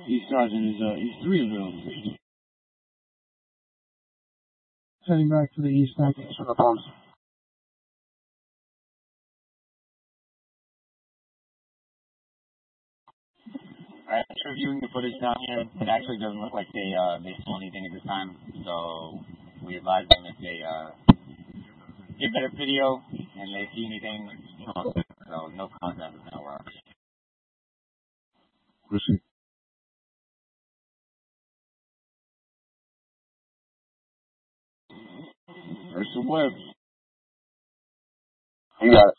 East Sergeant is 3 of those. Heading back to the east southeast from the pumps. Alright, after reviewing the footage down here, it actually doesn't look like they saw anything at this time, so we advise them if they get better video and they see anything, so no contact with no work. Proceed. First Webb. You got it.